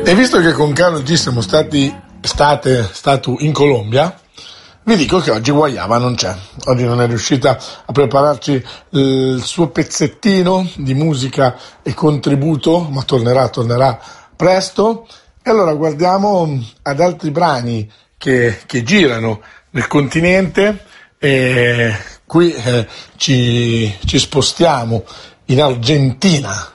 E visto che con Carlo G siamo stato in Colombia, vi dico che oggi Guayaba non c'è. Oggi non è riuscita a prepararci il suo pezzettino di musica e contributo, ma tornerà presto. E allora guardiamo ad altri brani che girano nel continente. E qui ci spostiamo in Argentina.